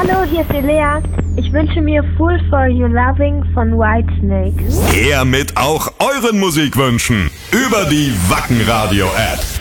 Hallo, hier ist die Lea. Ich wünsche mir Fool for You Loving von Whitesnake. Her mit auch euren Musikwünschen über die Wacken Radio App.